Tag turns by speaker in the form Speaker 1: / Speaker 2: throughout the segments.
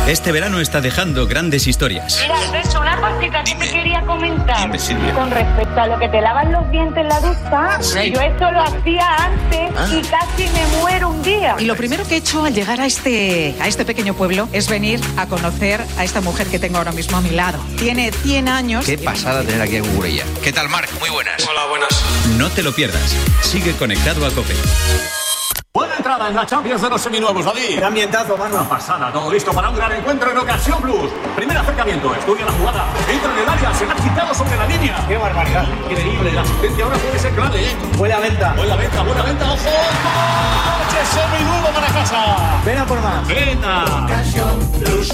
Speaker 1: Este verano está dejando grandes historias.
Speaker 2: Mira, Alberto, una cosita que te quería comentar.
Speaker 1: Dime, Silvia.
Speaker 2: Con respecto a lo que te lavan los dientes en la ducha, sí. Yo esto lo hacía antes y casi me muero un día.
Speaker 3: Y lo primero que he hecho al llegar a este pequeño pueblo es venir a conocer a esta mujer que tengo ahora mismo a mi lado. Tiene 100 años.
Speaker 4: Qué pasada tener aquí a Gugurella.
Speaker 5: ¿Qué tal, Marc? Muy buenas.
Speaker 6: Hola, buenas.
Speaker 1: No te lo pierdas. Sigue conectado a COPE.
Speaker 7: Buena entrada en la Champions de los seminuevos, David.
Speaker 8: ¡Qué ambientazo, mano!
Speaker 7: Una pasada, todo listo para un gran encuentro en Ocasión Plus. Primer acercamiento, estudia la jugada, entra en el área, se la ha quitado sobre la línea.
Speaker 8: ¡Qué barbaridad!
Speaker 7: Increíble, la asistencia ahora puede ser clave, ¿eh?
Speaker 8: Buena venta,
Speaker 7: buena venta, ojo. ¡Coche seminuevo para casa!
Speaker 8: Ven a por más.
Speaker 7: ¡Venga!
Speaker 8: Ocasión Plus.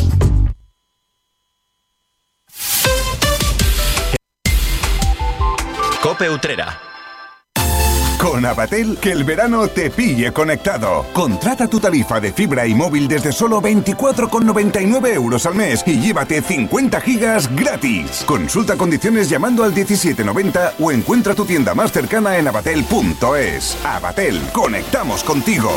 Speaker 1: COPE Utrera.
Speaker 9: Con Avatel, que el verano te pille conectado. Contrata tu tarifa de fibra y móvil desde solo 24,99 € al mes y llévate 50 gigas gratis. Consulta condiciones llamando al 1790 o encuentra tu tienda más cercana en avatel.es. Avatel, conectamos contigo.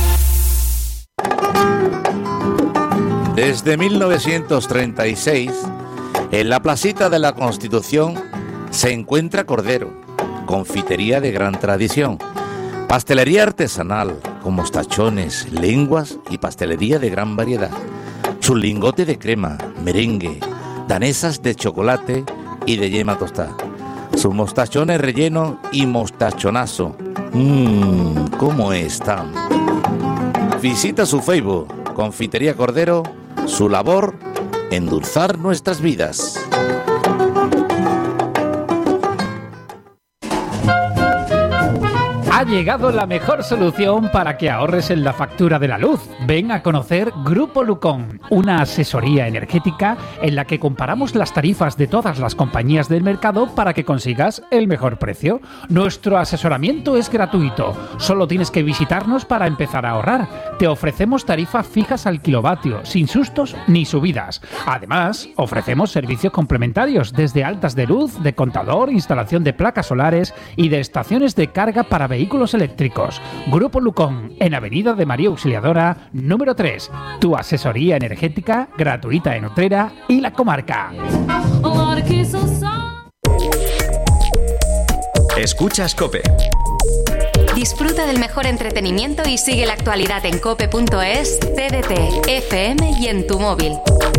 Speaker 10: Desde 1936, en la placita de la Constitución se encuentra Cordero, confitería de gran tradición, pastelería artesanal con mostachones, lenguas y pastelería de gran variedad, su lingote de crema, merengue, danesas de chocolate y de yema tostada, sus mostachones relleno y mostachonazo. ¿Cómo están? Visita su Facebook, Confitería Cordero, su labor, endulzar nuestras vidas.
Speaker 11: Ha llegado la mejor solución para que ahorres en la factura de la luz. Ven a conocer Grupo Lucón, una asesoría energética en la que comparamos las tarifas de todas las compañías del mercado para que consigas el mejor precio. Nuestro asesoramiento es gratuito. Solo tienes que visitarnos para empezar a ahorrar. Te ofrecemos tarifas fijas al kilovatio, sin sustos ni subidas. Además, ofrecemos servicios complementarios desde altas de luz, de contador, instalación de placas solares y de estaciones de carga para vehículos eléctricos. Grupo Lucón, en Avenida de María Auxiliadora, número 3. Tu asesoría energética gratuita en Utrera y la comarca.
Speaker 1: Escuchas COPE.
Speaker 12: Disfruta del mejor entretenimiento y sigue la actualidad en cope.es, TDT, FM y en tu móvil.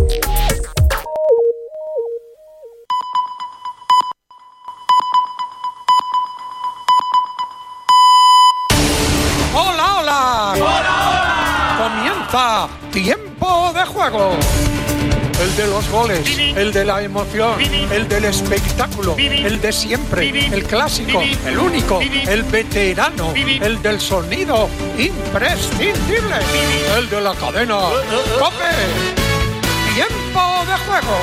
Speaker 6: Comienza Tiempo de Juego. El de los goles, el de la emoción, el del espectáculo, el de siempre, el clásico, el único, el veterano, el del sonido imprescindible, el de la cadena COPE. Tiempo de Juego.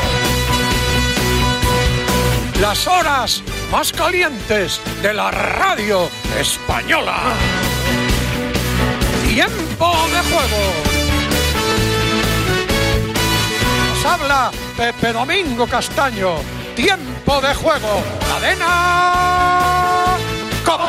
Speaker 6: Las horas más calientes de la radio española. Tiempo de Juego. Nos habla Pepe Domingo Castaño. Tiempo de Juego. Cadena COPE.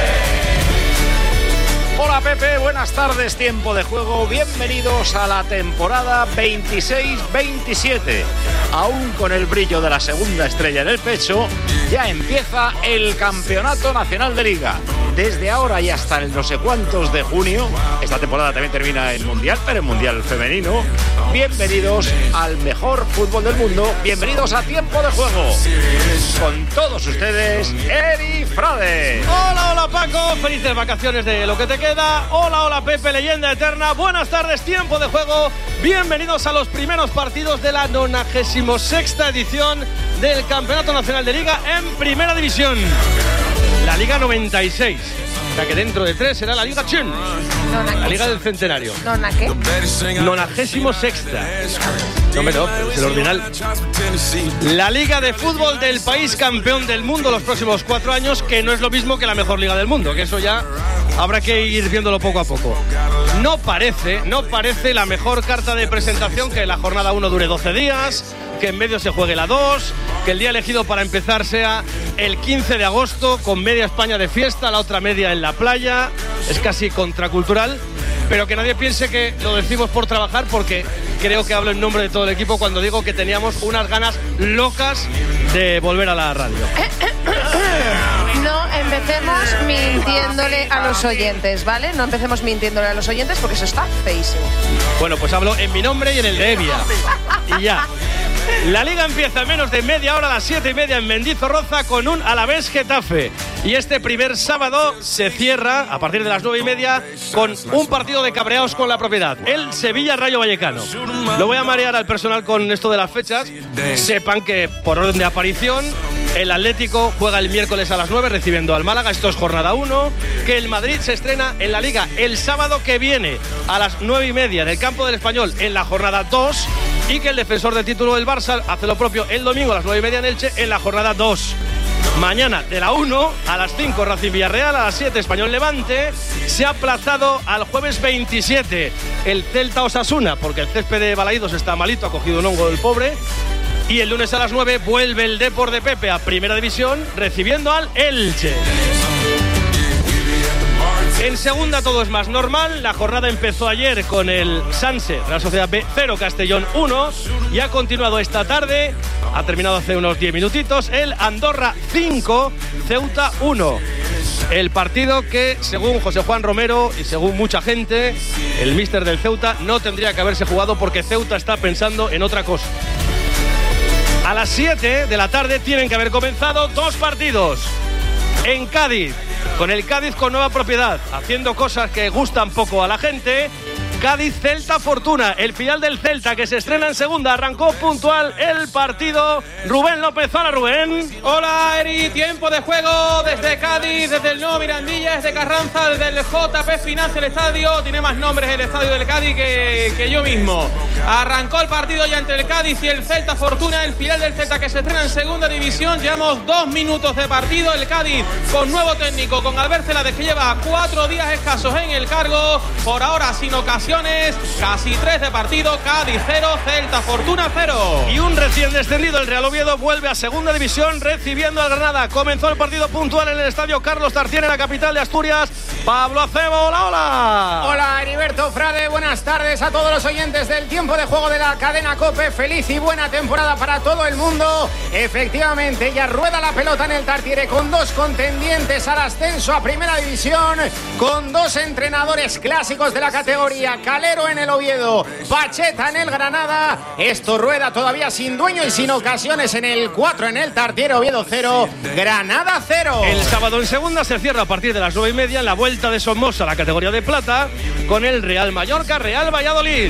Speaker 13: Hola Pepe, buenas tardes. Tiempo de Juego. Bienvenidos a la temporada 26-27. Aún con el brillo de la segunda estrella en el pecho, ya empieza el Campeonato Nacional de Liga. Desde ahora y hasta el no sé cuántos de junio, esta temporada también termina el Mundial, pero el Mundial femenino. Bienvenidos al mejor fútbol del mundo, bienvenidos a Tiempo de Juego. Con todos ustedes, Eri Frade.
Speaker 14: Hola Paco, felices vacaciones de lo que te queda. Hola Pepe, leyenda eterna. Buenas tardes, Tiempo de Juego. Bienvenidos a los primeros partidos de la 96ª edición del Campeonato Nacional de Liga en Primera División. La Liga 96. O sea que dentro de 3 será la Liga Chun. La Liga del Centenario.
Speaker 15: ¿Nona qué?
Speaker 14: 96ª. No, es el ordinal. La Liga de Fútbol del país campeón del mundo los próximos 4 años, que no es lo mismo que la mejor Liga del mundo, que eso ya habrá que ir viéndolo poco a poco. No parece la mejor carta de presentación que la jornada 1 dure 12 días, que en medio se juegue la 2, que el día elegido para empezar sea el 15 de agosto con media España de fiesta, la otra media en la playa. Es casi contracultural. pero que nadie piense que lo decimos por trabajar, porque creo que hablo en nombre de todo el equipo cuando digo que teníamos unas ganas locas de volver a la radio.
Speaker 4: No empecemos mintiéndole a los oyentes, ¿vale? No empecemos mintiéndole a los oyentes porque eso está feísimo.
Speaker 14: Bueno, pues hablo en mi nombre y en el de Evia. Y ya. La Liga empieza en menos de media hora a las 7:30 en Mendizorroza con un Alavés Getafe. Y este primer sábado se cierra a partir de las 9:30 con un partido de cabreados con la propiedad. El Sevilla-Rayo Vallecano. Lo voy a marear al personal con esto de las fechas. Sepan que por orden de aparición el Atlético juega el miércoles a las 9 recibiendo al Málaga. Esto es jornada 1. Que el Madrid se estrena en la Liga el sábado que viene a las 9:30 en el campo del Español en la jornada 2. Y que el defensor del título del Barça hace lo propio el domingo a las 9:30 en Elche en la jornada 2. Mañana de la 1 a las 5 Racing Villarreal, a las 7 Español Levante. Se ha aplazado al jueves 27 el Celta Osasuna porque el césped de Balaídos está malito, ha cogido un hongo del pobre. Y el lunes a las 9 vuelve el Depor de Pepe a Primera División recibiendo al Elche. En segunda todo es más normal. La jornada empezó ayer con el Sanse, Real Sociedad B 0, Castellón 1. Y ha continuado esta tarde, ha terminado hace unos 10 minutitos, el Andorra 5, Ceuta 1. El partido que, según José Juan Romero y según mucha gente, el míster del Ceuta no tendría que haberse jugado porque Ceuta está pensando en otra cosa. A las 7 de la tarde tienen que haber comenzado dos partidos. En Cádiz, con el Cádiz con nueva propiedad, haciendo cosas que gustan poco a la gente. Cádiz-Celta Fortuna, el filial del Celta que se estrena en segunda. Arrancó puntual el partido. Rubén López, hola Rubén.
Speaker 5: Hola Eri, tiempo de juego desde Cádiz, desde el nuevo Mirandilla, desde Carranza, desde el JP Financia, el estadio. Tiene más nombres el estadio del Cádiz que yo mismo. Arrancó el partido ya entre el Cádiz y el Celta Fortuna, el filial del Celta que se estrena en segunda división. Llevamos 2 minutos de partido. El Cádiz con nuevo técnico, con Albert Celades, que lleva 4 días escasos en el cargo. Por ahora sin ocasiones, casi 3 de partido. Cádiz 0, Celta Fortuna 0.
Speaker 14: Y un recién descendido, el Real Oviedo, vuelve a segunda división recibiendo al Granada. Comenzó el partido puntual en el estadio Carlos Tartiere, en la capital de Asturias. Pablo Acebo, hola, hola.
Speaker 15: Hola Heriberto Frade, buenas tardes a todos los oyentes del tiempo de juego de la cadena COPE. Feliz y buena temporada para todo el mundo. Efectivamente, ya rueda la pelota en el Tartiere con 2 contendientes al ascenso a primera división, con 2 entrenadores clásicos de la categoría. Calero en el Oviedo, Pacheta en el Granada. Esto rueda todavía sin dueño y sin ocasiones en el 4 en el Tartiere. Oviedo 0, Granada 0.
Speaker 14: El sábado en segunda se cierra a partir de las 9:30 en la vuelta de Somoza a la categoría de plata con el Real Mallorca, Real Valladolid.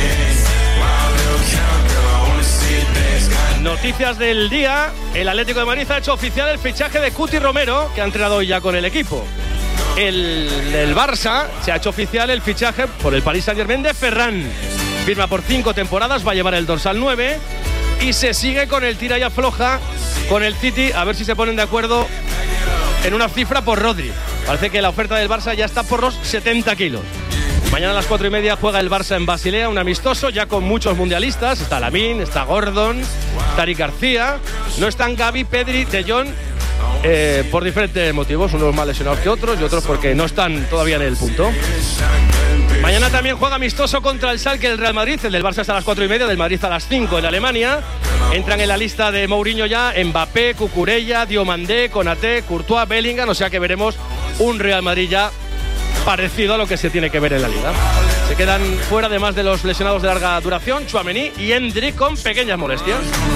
Speaker 14: Noticias del día: el Atlético de Madrid ha hecho oficial el fichaje de Cuti Romero, que ha entrenado hoy ya con el equipo. El Barça se ha hecho oficial el fichaje por el Paris Saint-Germain de Ferran. Firma por 5 temporadas, va a llevar el dorsal 9 y se sigue con el tira y afloja con el City, a ver si se ponen de acuerdo en una cifra por Rodri. Parece que la oferta del Barça ya está por los 70 kilos. Mañana a las 4:30 juega el Barça en Basilea, un amistoso ya con muchos mundialistas. Está Lamine, está Gordon, está Eric García. No están Gavi, Pedri, De Jong, por diferentes motivos, unos más lesionados que otros y otros porque no están todavía en el punto. Mañana también juega amistoso contra el Schalke el Real Madrid. El del Barça está a las 4:30, del Madrid a las 5 en Alemania. Entran en la lista de Mourinho ya Mbappé, Cucurella, Diomandé, Konaté, Courtois, Bellingham. O sea que veremos un Real Madrid ya parecido a lo que se tiene que ver en la Liga. Se quedan fuera, además de los lesionados de larga duración, Tchouaméni y Endrick con pequeñas molestias.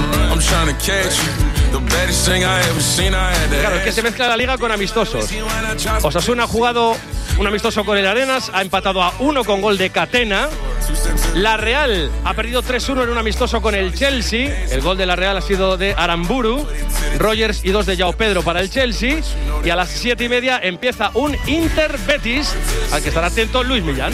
Speaker 14: Claro, es que se mezcla la Liga con amistosos. Osasuna ha jugado un amistoso con el Arenas, ha empatado a 1 con gol de Catena. La Real ha perdido 3-1 en un amistoso con el Chelsea. El gol de la Real ha sido de Aramburu, Rogers y 2 de João Pedro para el Chelsea. Y a las 7:30 empieza un Inter-Betis, al que estará atento Luis Millán.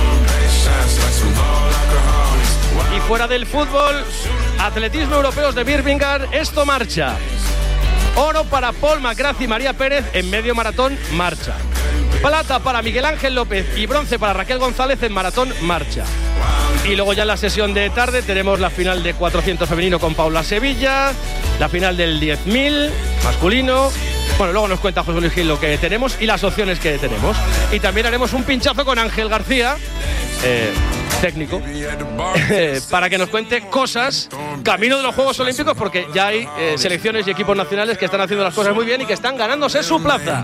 Speaker 14: Y fuera del fútbol, atletismo europeos de Birmingham, esto marcha. Oro para Paul McGrath y María Pérez en medio maratón, marcha. Plata para Miguel Ángel López y bronce para Raquel González en maratón, marcha. Y luego ya en la sesión de tarde tenemos la final de 400 femenino con Paula Sevilla, la final del 10.000 masculino Bueno, luego nos cuenta José Luis Gil lo que tenemos y las opciones que tenemos. Y también haremos un pinchazo con Ángel García, técnico, para que nos cuente cosas camino de los Juegos Olímpicos, porque ya hay selecciones y equipos nacionales que están haciendo las cosas muy bien y que están ganándose su plaza.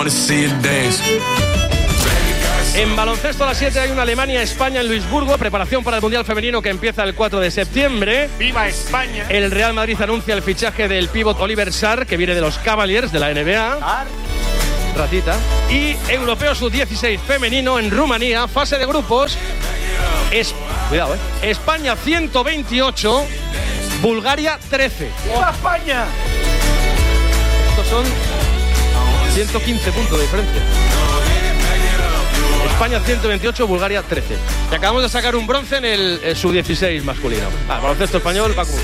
Speaker 14: En baloncesto a las 7 hay una Alemania-España en Luisburgo, preparación para el Mundial Femenino que empieza el 4 de septiembre.
Speaker 15: ¡Viva España!
Speaker 14: El Real Madrid anuncia el fichaje del pívot Oliver Sarr, que viene de los Cavaliers de la NBA. Ratita. Y Europeo Sub-16 femenino en Rumanía, fase de grupos. Cuidado, España 128, Bulgaria 13.
Speaker 15: ¡Viva España!
Speaker 14: Estos son 115 puntos de diferencia. España 128, Bulgaria 13. Y acabamos de sacar un bronce en el Sub-16 masculino. Baloncesto español, Paco.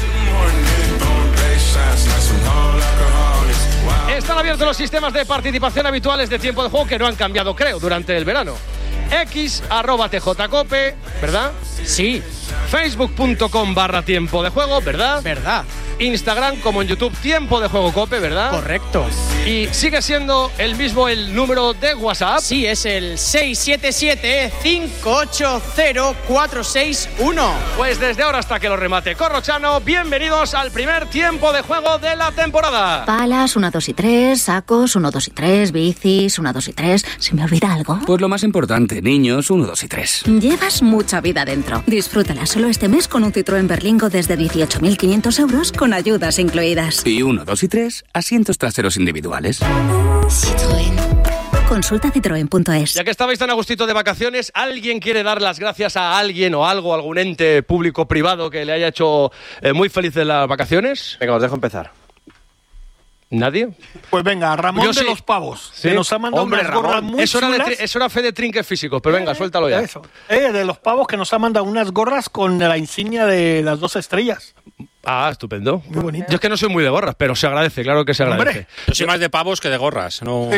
Speaker 14: Están abiertos los sistemas de participación habituales de tiempo de juego que no han cambiado, creo, durante el verano. X@tjcope, ¿verdad?
Speaker 5: Sí.
Speaker 14: Facebook.com/tiempo de juego, ¿verdad?
Speaker 5: ¿Verdad?
Speaker 14: Instagram como en YouTube, Tiempo de Juego Cope, ¿verdad?
Speaker 5: Correcto.
Speaker 14: Y sigue siendo el mismo el número de WhatsApp.
Speaker 5: Sí, es el 677-580-461.
Speaker 14: Pues desde ahora hasta que lo remate Corrochano, bienvenidos al primer tiempo de juego de la temporada.
Speaker 16: Palas, 1, 2 y 3, sacos, 1, 2 y 3, bicis, 1, 2 y 3. ¿Se me olvida algo?
Speaker 17: Pues lo más importante, niños, 1, 2 y 3.
Speaker 16: Llevas mucha vida dentro. Disfrútala solo este mes con un Citroën Berlingo desde 18.500 euros con ayudas incluidas.
Speaker 17: Y 1, 2 y 3, asientos traseros individuales.
Speaker 16: Citroën. Consulta citroen.es.
Speaker 14: Ya que estabais tan a gustito de vacaciones, ¿alguien quiere dar las gracias a alguien o algo, algún ente público o privado que le haya hecho muy feliz en las vacaciones?
Speaker 18: Venga, os dejo empezar.
Speaker 14: ¿Nadie?
Speaker 15: Pues venga, Ramón
Speaker 14: Yo
Speaker 15: de
Speaker 14: sí.
Speaker 15: los Pavos.
Speaker 14: ¿Sí?
Speaker 15: Que nos ha mandado
Speaker 14: Hombre,
Speaker 15: unas gorras muy
Speaker 14: eso
Speaker 15: chulas.
Speaker 14: eso era fe de trinques físicos, pero venga, suéltalo ya.
Speaker 15: Eso. De los Pavos, que nos ha mandado unas gorras con la insignia de las 2 estrellas.
Speaker 14: Ah, estupendo.
Speaker 15: Muy bonito.
Speaker 14: Yo es que no soy muy de gorras, pero se agradece, claro que se agradece.
Speaker 13: Yo soy más de pavos que de gorras. No.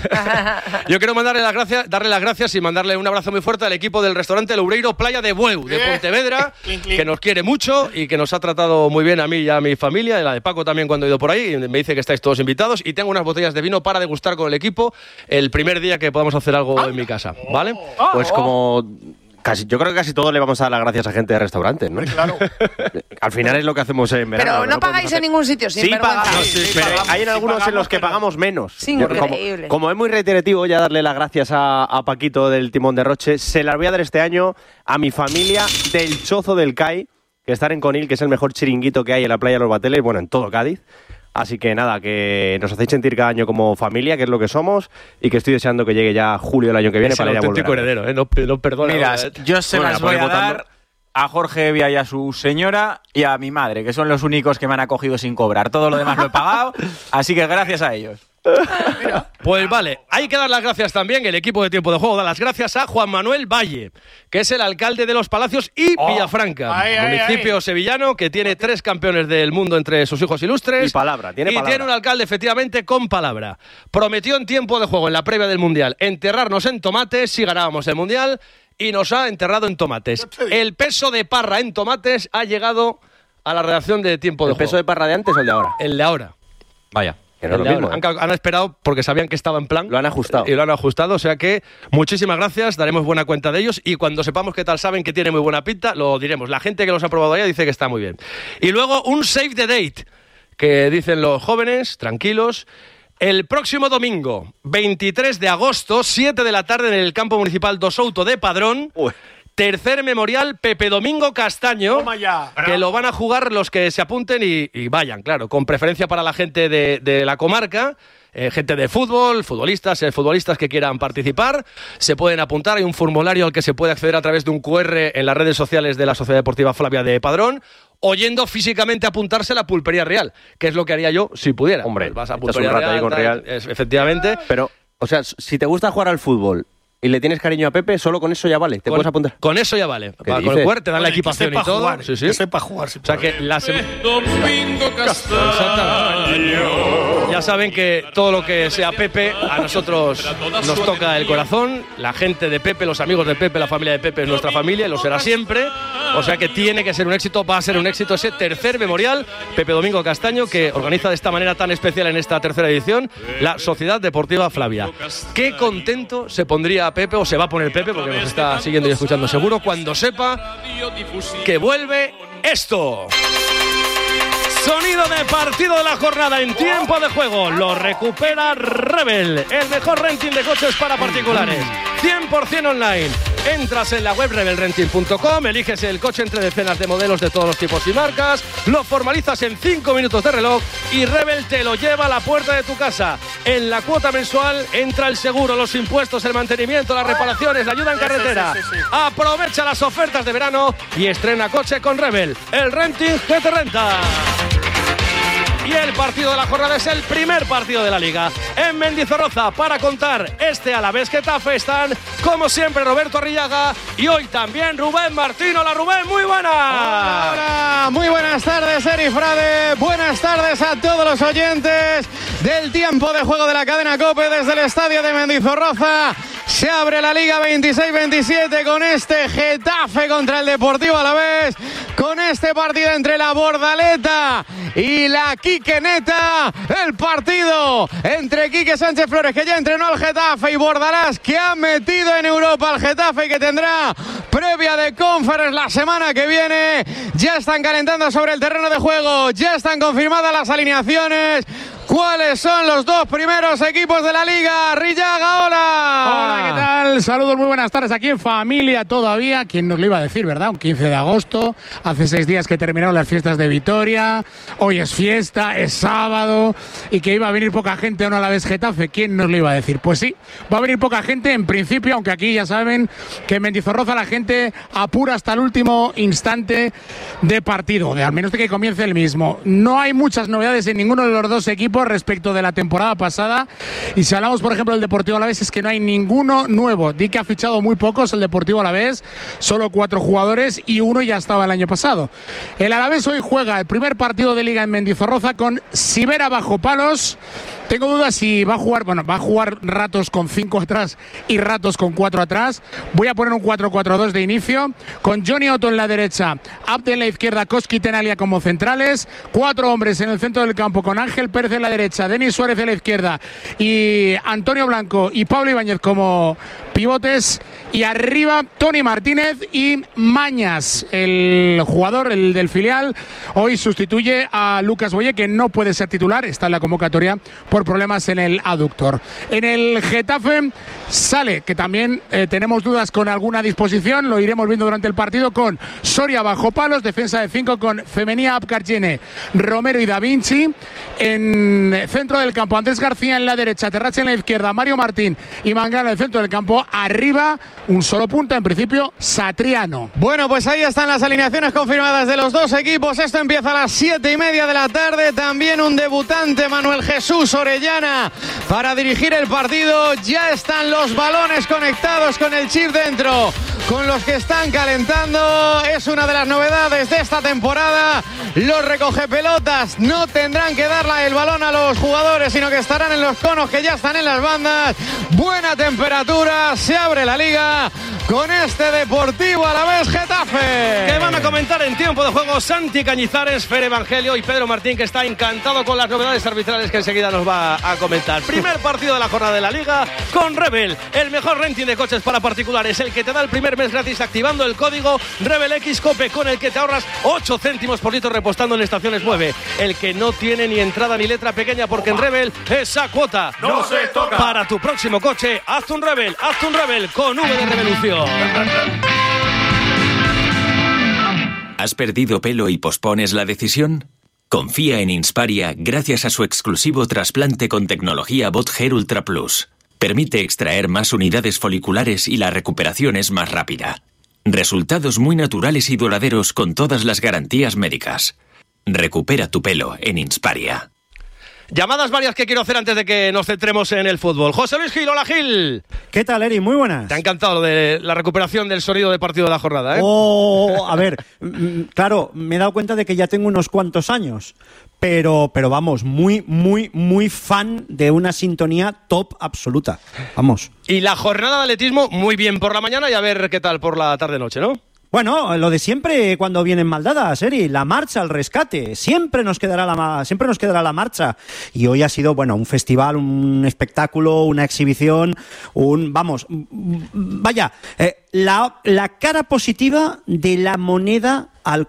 Speaker 14: Yo quiero darle las gracias y mandarle un abrazo muy fuerte al equipo del restaurante Loureiro Playa de Bueu, de Pontevedra, que nos quiere mucho y que nos ha tratado muy bien a mí y a mi familia, y la de Paco también cuando he ido por ahí. Y me dice que estáis todos invitados y tengo unas botellas de vino para degustar con el equipo el primer día que podamos hacer algo en mi casa, ¿vale?
Speaker 18: Pues como... yo creo que casi todos le vamos a dar las gracias a gente de restaurantes, ¿no?
Speaker 15: Claro.
Speaker 18: Al final es lo que hacemos en verano.
Speaker 4: Pero no pagáis en ningún sitio, sin
Speaker 18: Sí,
Speaker 4: vergüenza.
Speaker 18: pagamos, pero hay en algunos en los que pagamos menos.
Speaker 4: Sí,
Speaker 18: Yo,
Speaker 4: increíble.
Speaker 18: como es muy reiterativo ya darle las gracias a Paquito del Timón de Roche, se las voy a dar este año a mi familia del Chozo del CAI, que están en Conil, que es el mejor chiringuito que hay en la playa de los Bateles, bueno, en todo Cádiz. Así que nada, que nos hacéis sentir cada año como familia, que es lo que somos, y que estoy deseando que llegue ya julio el año que viene
Speaker 14: Es
Speaker 18: para
Speaker 14: el
Speaker 18: ir a
Speaker 14: auténtico
Speaker 18: volver.
Speaker 14: heredero, no perdona.
Speaker 19: Mira, yo se
Speaker 18: Bueno,
Speaker 19: las
Speaker 18: la
Speaker 19: voy a
Speaker 18: ponéis
Speaker 19: dar
Speaker 18: votando.
Speaker 19: a Jorge Evia y a su señora y a mi madre, que son los únicos que me han acogido sin cobrar. Todo lo demás lo he pagado, así que gracias a ellos.
Speaker 14: Pues vale, hay que dar las gracias también, el equipo de Tiempo de Juego da las gracias a Juan Manuel Valle, que es el alcalde de Los Palacios y Villafranca, municipio sevillano que tiene 3 campeones del mundo entre sus hijos ilustres.
Speaker 18: Y palabra, tiene palabra.
Speaker 14: Tiene un alcalde efectivamente con palabra. Prometió en Tiempo de Juego, en la previa del Mundial, enterrarnos en tomates si ganábamos el Mundial, y nos ha enterrado en tomates. El peso de Parra en tomates ha llegado a la redacción de Tiempo de Juego.
Speaker 18: ¿El peso de Parra de antes o el de ahora?
Speaker 14: El de ahora.
Speaker 18: Vaya. Que no es
Speaker 14: El
Speaker 18: lo
Speaker 14: de
Speaker 18: mismo,
Speaker 14: ahora. Han esperado porque sabían que estaba en plan.
Speaker 18: Lo han ajustado.
Speaker 14: Y lo han ajustado, o sea que muchísimas gracias, daremos buena cuenta de ellos y cuando sepamos qué tal saben que tiene muy buena pinta, lo diremos. La gente que los ha probado ya dice que está muy bien. Y luego un save the date, que dicen los jóvenes, tranquilos. El próximo domingo, 23 de agosto, 7 de la tarde en el campo municipal do Souto de Padrón. Tercer memorial Pepe Domingo Castaño,
Speaker 15: Toma ya.
Speaker 14: que lo van a jugar los que se apunten y vayan, claro, con preferencia para la gente de la comarca, gente de fútbol, futbolistas que quieran participar, se pueden apuntar, hay un formulario al que se puede acceder a través de un QR en las redes sociales de la Sociedad Deportiva Flavia de Padrón, o yendo físicamente a apuntarse a la Pulpería Real, que es lo que haría yo si pudiera.
Speaker 18: Hombre,
Speaker 14: pues vas a
Speaker 18: estás
Speaker 14: Pulpería
Speaker 18: un rato ahí con Real.
Speaker 14: Efectivamente.
Speaker 18: Pero, o sea, si te gusta jugar al fútbol y le tienes cariño a Pepe, solo con eso ya vale. Te puedes apuntar.
Speaker 14: Con eso ya vale.
Speaker 18: ¿Qué
Speaker 14: Con
Speaker 18: dices?
Speaker 14: el QR te dan la
Speaker 15: Oye, que
Speaker 14: equipación y
Speaker 15: sepa
Speaker 14: todo.
Speaker 15: jugar,
Speaker 14: Sí, sí.
Speaker 15: que sepa jugar. Si
Speaker 14: O sea que la
Speaker 8: Domingo Castaño.
Speaker 14: Ya saben que todo lo que sea Pepe, a nosotros nos toca el corazón. La gente de Pepe, los amigos de Pepe, la familia de Pepe es nuestra familia y lo será siempre. O sea que tiene que ser un éxito, va a ser un éxito ese tercer memorial Pepe Domingo Castaño, que organiza de esta manera tan especial en esta tercera edición la Sociedad Deportiva Flavia. Qué contento se pondría Pepe, o se va a poner Pepe, porque nos está siguiendo y escuchando seguro, cuando sepa que vuelve esto. Sonido de partido de la jornada en tiempo de juego. Lo recupera Rebel, el mejor renting de coches para particulares. 100% online. Entras en la web rebelrenting.com, eliges el coche entre decenas de modelos de todos los tipos y marcas, lo formalizas en 5 minutos de reloj y Rebel te lo lleva a la puerta de tu casa. En la cuota mensual entra el seguro, los impuestos, el mantenimiento, las reparaciones, la ayuda en carretera. Sí. Aprovecha las ofertas de verano y estrena coche con Rebel, el renting que te renta. Y el partido de la jornada es el primer partido de la Liga. En Mendizorroza, para contar este Alavés-Getafe, están, como siempre, Roberto Arrillaga y hoy también Rubén Martín. Hola, Rubén, muy buenas.
Speaker 15: Hola, muy buenas tardes, Eri Frade. Buenas tardes a todos los oyentes del tiempo de juego de la cadena COPE desde el estadio de Mendizorroza. Se abre la Liga 26-27 con este Getafe contra el Deportivo Alavés, con este partido entre la Bordaleta y la Quiqueneta. El partido entre Quique Sánchez Flores, que ya entrenó al Getafe, y Bordalás, que ha metido en Europa al Getafe y que tendrá previa de Conference la semana que viene. Ya están calentando sobre el terreno de juego, ya están confirmadas las alineaciones. ¿Cuáles son los dos primeros equipos de la Liga? Rillaga, hola.
Speaker 20: Hola, ¿qué tal? Saludos, muy buenas tardes. Aquí en familia todavía. ¿Quién nos lo iba a decir, verdad? Un 15 de agosto. Hace 6 días que terminaron las fiestas de Vitoria. Hoy es fiesta, es sábado. Y que iba a venir poca gente a un Alavés Getafe. ¿Quién nos lo iba a decir? Pues sí, va a venir poca gente en principio, aunque aquí ya saben que en Mendizorroza la gente apura hasta el último instante de partido, al menos de que comience el mismo. No hay muchas novedades en ninguno de los dos equipos respecto de la temporada pasada, y si hablamos por ejemplo del Deportivo Alavés, es que no hay ninguno nuevo. Di que ha fichado muy pocos el Deportivo Alavés, solo 4 jugadores y uno ya estaba el año pasado. El Alavés hoy juega el primer partido de Liga en Mendizorroza con Sivera bajo palos. Tengo dudas si va a jugar, va a jugar ratos con 5 atrás y ratos con 4 atrás. Voy a poner un 4-4-2 de inicio, con Johnny Otto en la derecha, Abde en la izquierda, Koski, Tenalia como centrales, 4 hombres en el centro del campo, con Ángel Pérez en la derecha, Denis Suárez en la izquierda y Antonio Blanco y Pablo Ibáñez como pivotes, y arriba Tony Martínez y Mañas, el jugador, el del filial, hoy sustituye a Lucas Boye, que no puede ser titular, está en la convocatoria por problemas en el aductor. En el Getafe sale, que también tenemos dudas con alguna disposición, lo iremos viendo durante el partido, con Soria bajo palos, defensa de 5 con Femenia, Abkarjene, Romero y Da Vinci. En centro del campo, Andrés García en la derecha, Terrache en la izquierda, Mario Martín y Mangala en el centro del campo. Arriba, un solo punta, en principio, Satriano.
Speaker 15: Bueno, pues ahí están las alineaciones confirmadas de los dos equipos. Esto empieza a las 7:30 de la tarde. También un debutante, Manuel Jesús Orellana, para dirigir el partido. Ya están los balones conectados con el chip dentro, con los que están calentando. Es una de las novedades de esta temporada. Los recogepelotas no tendrán que darle el balón a los jugadores, sino que estarán en los conos que ya están en las bandas. Buena temperatura, se abre la Liga con este Deportivo Alavés Getafe.
Speaker 14: Que van a comentar en tiempo de juego Santi Cañizares, Fer Evangelio y Pedro Martín, que está encantado con las novedades arbitrales que enseguida nos va a comentar. Primer partido de la jornada de la Liga con Rebel, el mejor renting de coches para particulares, el que te da el primer mes gratis activando el código RebelXCOPE, con el que te ahorras 8 céntimos por litro repostando en estaciones 9. El que no tiene ni entrada ni letra pequeña, porque en Rebel esa cuota
Speaker 7: no se toca.
Speaker 14: Para tu próximo coche, hazte un Rebel con V de revolución.
Speaker 1: ¿Has perdido pelo y pospones la decisión? Confía en Insparia gracias a su exclusivo trasplante con tecnología Bot Hair Ultra Plus. Permite extraer más unidades foliculares y la recuperación es más rápida. Resultados muy naturales y duraderos con todas las garantías médicas. Recupera tu pelo en Insparia.
Speaker 14: Llamadas varias que quiero hacer antes de que nos centremos en el fútbol. José Luis Gil, hola Gil.
Speaker 21: ¿Qué tal, Eri? Muy buenas.
Speaker 14: Te ha encantado lo de la recuperación del sonido de partido de la jornada, ¿eh?
Speaker 21: A ver, claro, me he dado cuenta de que ya tengo unos cuantos años, pero vamos, muy fan de una sintonía top absoluta. Vamos.
Speaker 14: Y la jornada de atletismo, muy bien por la mañana y a ver qué tal por la tarde-noche, ¿no?
Speaker 21: Bueno, lo de siempre cuando vienen mal dadas, Eri, la marcha, el rescate, siempre nos quedará la marcha. Y hoy ha sido, bueno, un festival, un espectáculo, una exhibición, la cara positiva de la moneda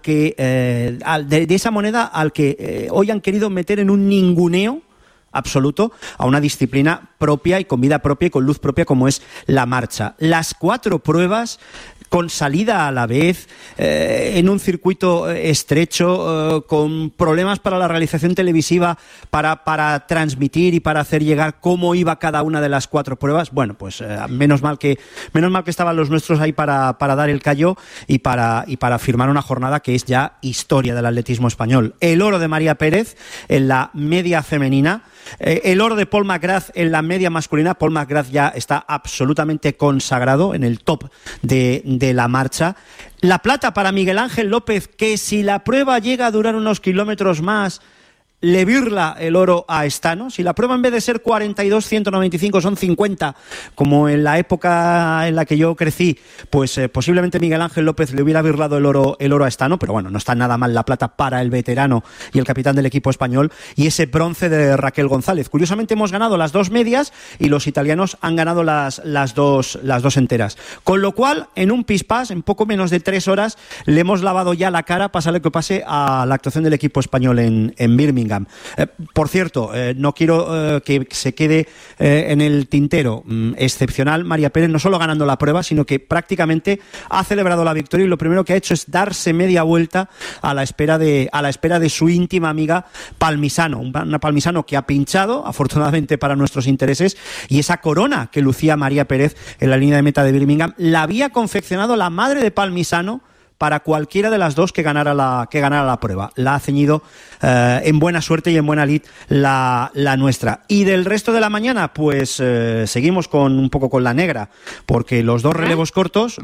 Speaker 21: de esa moneda al que hoy han querido meter en un ninguneo absoluto a una disciplina propia y con vida propia y con luz propia como es la marcha. Las 4 pruebas con salida a la vez, en un circuito estrecho, con problemas para la realización televisiva, para transmitir y para hacer llegar cómo iba cada una de las 4 pruebas. Bueno, pues menos mal que estaban los nuestros ahí para dar el callo y para firmar una jornada que es ya historia del atletismo español. El oro de María Pérez en la media femenina, el oro de Paul McGrath en la media masculina. Paul McGrath ya está absolutamente consagrado en el top de la marcha. La plata para Miguel Ángel López, que si la prueba llega a durar unos kilómetros más, le birla el oro a Estano. Si la prueba en vez de ser 42-195 son 50, como en la época en la que yo crecí, pues posiblemente Miguel Ángel López le hubiera birlado el oro a Estano, pero bueno, no está nada mal la plata para el veterano y el capitán del equipo español, y ese bronce de Raquel González. Curiosamente hemos ganado las 2 medias y los italianos han ganado las dos enteras. Con lo cual, en un pispás, en poco menos de 3 horas, le hemos lavado ya la cara, pase lo que pase, a la actuación del equipo español en Birmingham. Por cierto, no quiero que se quede en el tintero. Excepcional María Pérez, no solo ganando la prueba, sino que prácticamente ha celebrado la victoria y lo primero que ha hecho es darse media vuelta a la espera de su íntima amiga Palmisano, una Palmisano que ha pinchado, afortunadamente para nuestros intereses, y esa corona que lucía María Pérez en la línea de meta de Birmingham la había confeccionado la madre de Palmisano para cualquiera de las dos que ganara la prueba. La ha ceñido en buena suerte y en buena lid la nuestra. Y del resto de la mañana, pues seguimos un poco con la negra, porque los dos relevos cortos,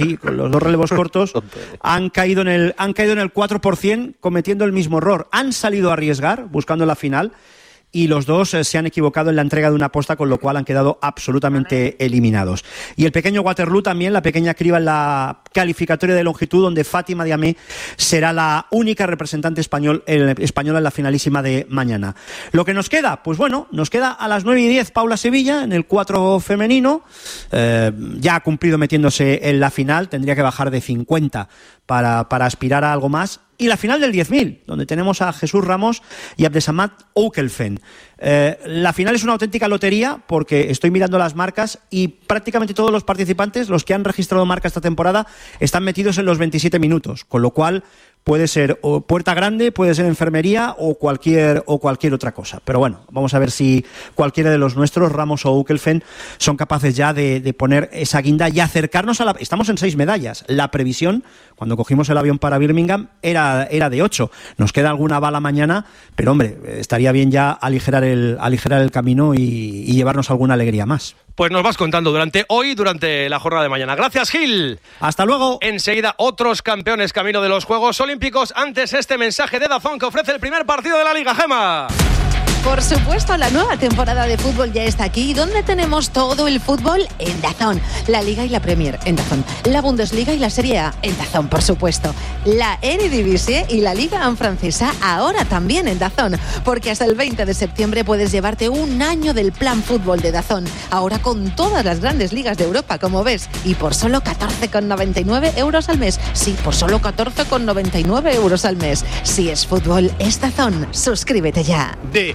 Speaker 21: han caído en el 4%, cometiendo el mismo error. Han salido a arriesgar, buscando la final, y los dos se han equivocado en la entrega de una aposta, con lo cual han quedado absolutamente eliminados. Y el pequeño Waterloo también, la pequeña criba en la calificatoria de longitud, donde Fátima Diamé será la única representante española en la finalísima de mañana. Lo que nos queda, pues bueno, nos queda a las 9:10 Paula Sevilla en el 4 femenino. Ya ha cumplido metiéndose en la final, tendría que bajar de 50 para aspirar a algo más. Y la final del 10.000, donde tenemos a Jesús Ramos y Abdesamad Oukelfen. La final es una auténtica lotería, porque estoy mirando las marcas y prácticamente todos los participantes, los que han registrado marca esta temporada, están metidos en los 27 minutos, con lo cual puede ser o puerta grande, puede ser enfermería o cualquier otra cosa. Pero bueno, vamos a ver si cualquiera de los nuestros, Ramos o Oukelfen, son capaces ya de poner esa guinda y acercarnos a la... Estamos en 6 medallas. La previsión, cuando cogimos el avión para Birmingham, era de 8. Nos queda alguna bala mañana, pero hombre, estaría bien ya aligerar el camino y llevarnos alguna alegría más.
Speaker 14: Pues nos vas contando durante la jornada de mañana. Gracias, Gil.
Speaker 21: Hasta luego.
Speaker 14: Enseguida, otros campeones camino de los Juegos Olímpicos. Antes, este mensaje de DAZN que ofrece el primer partido de la Liga, Gema.
Speaker 2: Por supuesto, la nueva temporada de fútbol ya está aquí. ¿Dónde tenemos todo el fútbol? En DAZN. La Liga y la Premier en DAZN. La Bundesliga y la Serie A en DAZN, por supuesto. La Eredivisie y la Liga francesa ahora también en DAZN. Porque hasta el 20 de septiembre puedes llevarte un año del plan fútbol de DAZN. Ahora con todas las grandes ligas de Europa, como ves. Y por solo 14,99 euros al mes. Sí, por solo 14,99 euros al mes. Si es fútbol, es DAZN. Suscríbete ya.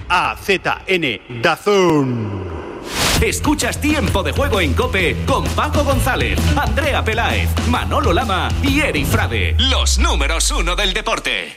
Speaker 22: DAZN, DAZN.
Speaker 7: Escuchas Tiempo de Juego en COPE con Paco González, Andrea Peláez, Manolo Lama y Eri Frade. Los números 1 del deporte.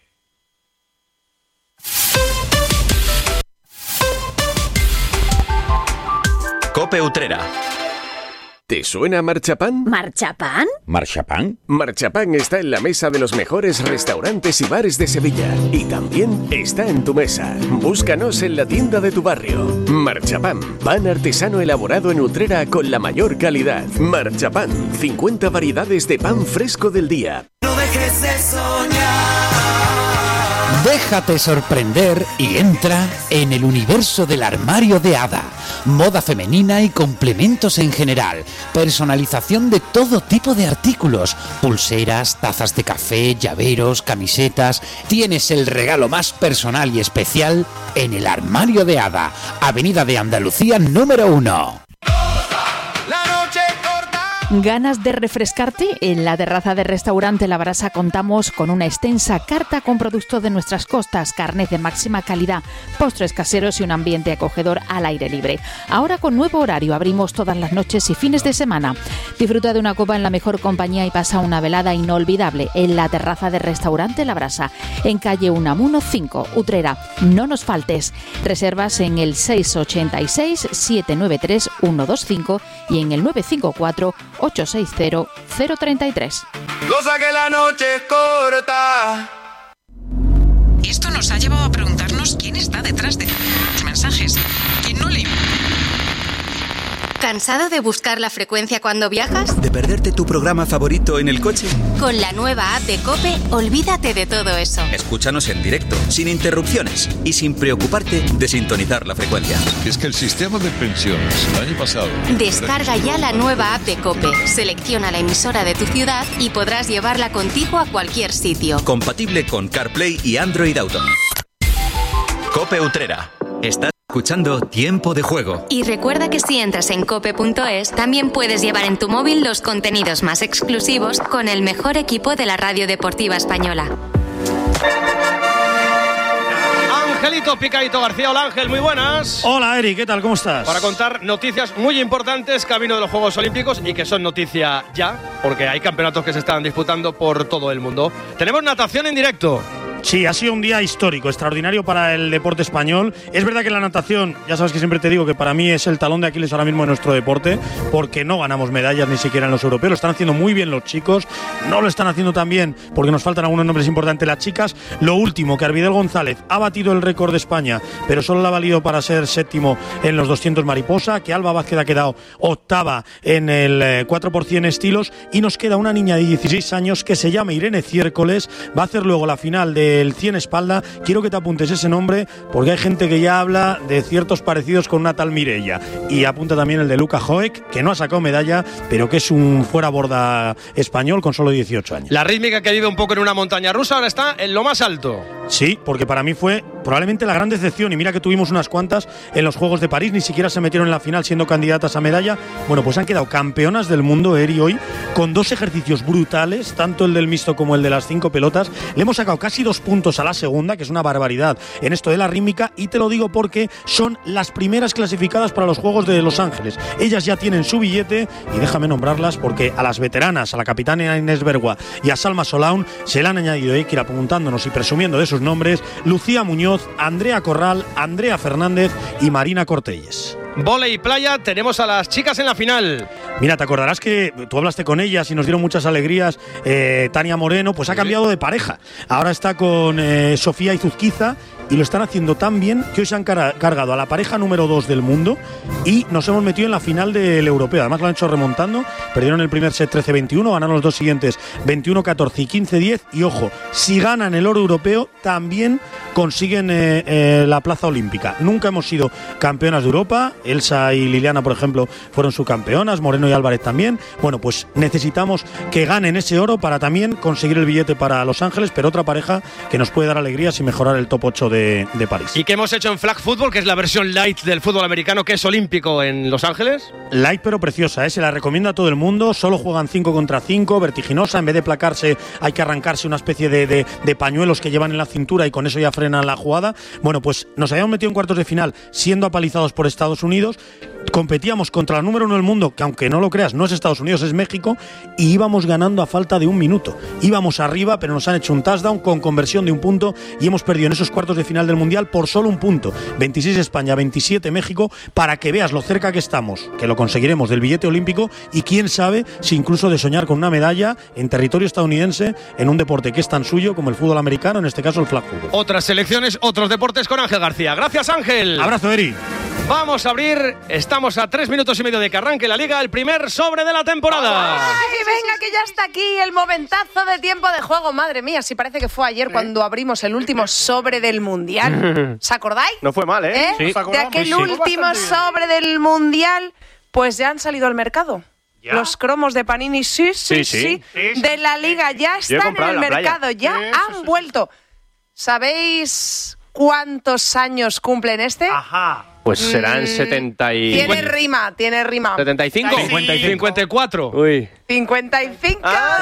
Speaker 7: COPE Utrera.
Speaker 23: ¿Te suena Marchapán?
Speaker 16: ¿Marchapán?
Speaker 23: ¿Marchapán? Marchapán está en la mesa de los mejores restaurantes y bares de Sevilla. Y también está en tu mesa. Búscanos en la tienda de tu barrio. Marchapán, pan artesano elaborado en Utrera con la mayor calidad. Marchapán, 50 variedades de pan fresco del día.
Speaker 24: No dejes de soñar.
Speaker 11: Déjate sorprender y entra en el universo del armario de Ada. Moda femenina y complementos en general. Personalización de todo tipo de artículos. Pulseras, tazas de café, llaveros, camisetas. Tienes el regalo más personal y especial en el armario de Ada. Avenida de Andalucía número 1.
Speaker 3: ¿Ganas de refrescarte? En la terraza del restaurante La Brasa contamos con una extensa carta con productos de nuestras costas, carnes de máxima calidad, postres caseros y un ambiente acogedor al aire libre. Ahora con nuevo horario, abrimos todas las noches y fines de semana. Disfruta de una copa en la mejor compañía y pasa una velada inolvidable en la terraza del restaurante La Brasa, en calle Unamuno 5, Utrera. No nos faltes. Reservas en el 686-793-125 y en el 954-860-033.
Speaker 8: Cosa que la noche es corta.
Speaker 9: Esto nos ha llevado a preguntarnos quién está detrás de los mensajes. ¿Quién no lee?
Speaker 12: ¿Cansado de buscar la frecuencia cuando viajas?
Speaker 17: ¿De perderte tu programa favorito en el coche?
Speaker 12: Con la nueva app de COPE, olvídate de todo eso.
Speaker 17: Escúchanos en directo, sin interrupciones y sin preocuparte de sintonizar la frecuencia.
Speaker 10: Es que el sistema de pensiones el año pasado...
Speaker 12: Descarga ya la nueva app de COPE, selecciona la emisora de tu ciudad y podrás llevarla contigo a cualquier sitio.
Speaker 17: Compatible con CarPlay y Android Auto. COPE Utrera. Estás escuchando Tiempo de Juego.
Speaker 12: Y recuerda que si entras en cope.es, también puedes llevar en tu móvil los contenidos más exclusivos con el mejor equipo de la radio deportiva española.
Speaker 14: Angelito Picadito García. Hola Ángel, muy buenas.
Speaker 13: Hola Eri, ¿qué tal? ¿Cómo estás?
Speaker 14: Para contar noticias muy importantes camino de los Juegos Olímpicos y que son noticia ya, porque hay campeonatos que se están disputando por todo el mundo. Tenemos natación en directo.
Speaker 13: Sí, ha sido un día histórico, extraordinario para el deporte español. Es verdad que la natación, ya sabes que siempre te digo que para mí es el talón de Aquiles ahora mismo en nuestro deporte, porque no ganamos medallas ni siquiera en los europeos. Lo están haciendo muy bien los chicos, no lo están haciendo tan bien porque nos faltan algunos nombres importantes las chicas. Lo último, que Arvidel González ha batido el récord de España, pero solo le ha valido para ser séptimo en los 200 mariposa, que Alba Vázquez ha quedado octava en el 4x100 estilos, y nos queda una niña de 16 años que se llama Irene Ciércoles, va a hacer luego la final del 100 espalda. Quiero que te apuntes ese nombre porque hay gente que ya habla de ciertos parecidos con una tal Mireia, y apunta también el de Luca Joek, que no ha sacado medalla pero que es un fuera borda español con solo 18 años.
Speaker 14: La rítmica que vive un poco en una montaña rusa ahora está en lo más alto.
Speaker 13: Sí, porque para mí fue probablemente la gran decepción, y mira que tuvimos unas cuantas en los Juegos de París, ni siquiera se metieron en la final siendo candidatas a medalla. Bueno, pues han quedado campeonas del mundo, Eri, hoy, con dos ejercicios brutales, tanto el del mixto como el de las 5 pelotas. Le hemos sacado casi 2 puntos a la segunda, que es una barbaridad en esto de la rítmica, y te lo digo porque son las primeras clasificadas para los Juegos de Los Ángeles. Ellas ya tienen su billete, y déjame nombrarlas porque a las veteranas, a la capitana Inés Bergua y a Salma Solaun, se le han añadido, hay que ir apuntándonos y presumiendo de sus nombres, Lucía Muñoz, Andrea Corral, Andrea Fernández y Marina Cortelles.
Speaker 14: Vóley y playa, tenemos a las chicas en la final.
Speaker 13: Mira, te acordarás que tú hablaste con ellas y nos dieron muchas alegrías. Tania Moreno, pues ha cambiado de pareja. Ahora está con Sofía Izuzquiza, y lo están haciendo tan bien que hoy se han cargado a la pareja número 2 del mundo y nos hemos metido en la final del europeo. Además lo han hecho remontando, perdieron el primer set 13-21, ganaron los dos siguientes 21-14 y 15-10, y ojo, si ganan el oro europeo también consiguen la plaza olímpica. Nunca hemos sido campeonas de Europa, Elsa y Liliana, por ejemplo, fueron subcampeonas, Moreno y Álvarez también. Bueno, pues necesitamos que ganen ese oro para también conseguir el billete para Los Ángeles, pero otra pareja que nos puede dar alegrías y mejorar el top 8 de París.
Speaker 14: ¿Y qué hemos hecho en flag football, que es la versión light del fútbol americano, que es olímpico en Los Ángeles?
Speaker 13: Light pero preciosa, se la recomiendo a todo el mundo. Solo juegan 5 contra 5, vertiginosa. En vez de placarse hay que arrancarse una especie de pañuelos que llevan en la cintura, y con eso ya frenan la jugada. Bueno, pues nos habíamos metido en cuartos de final siendo apalizados por Estados Unidos. Competíamos contra la número 1 del mundo, que aunque no lo creas no es Estados Unidos, es México, y íbamos ganando a falta de 1 minuto. Íbamos arriba, pero nos han hecho un touchdown con conversión de 1 punto, y hemos perdido en esos cuartos de final del Mundial por solo 1 punto. 26 España, 27 México, para que veas lo cerca que estamos, que lo conseguiremos, del billete olímpico, y quién sabe si incluso de soñar con una medalla en territorio estadounidense en un deporte que es tan suyo como el fútbol americano, en este caso el flag football.
Speaker 14: Otras selecciones, otros deportes con Ángel García. Gracias, Ángel.
Speaker 13: Abrazo, Eri.
Speaker 14: Vamos a abrir, estamos a 3 minutos y medio de que arranque la Liga, el primer primer sobre de la temporada.
Speaker 4: ¡Ay, venga, que ya está aquí el momentazo de tiempo de juego! Madre mía, si parece que fue ayer cuando abrimos el último sobre del Mundial. ¿Os acordáis?
Speaker 18: No fue mal, ¿eh?
Speaker 14: Sí.
Speaker 4: De aquel último sobre del Mundial, pues ya han salido al mercado.
Speaker 18: ¿Ya?
Speaker 4: Los cromos de Panini, sí. De la Liga ya están en el mercado, ya han vuelto. ¿Sabéis cuántos años cumplen este?
Speaker 18: Ajá. Pues serán 70 y...
Speaker 4: Tiene rima.
Speaker 18: ¿75?
Speaker 14: 54.
Speaker 18: Uy.
Speaker 4: 55.